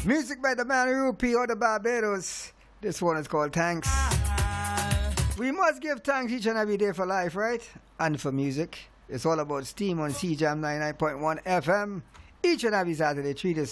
Music by the man Rupee or the Barbados. This one is called Thanks. We must give thanks each and every day for life, right? And for music. It's all about Steam on CJAM 99.1 FM. Each and every Saturday, 3 to 6.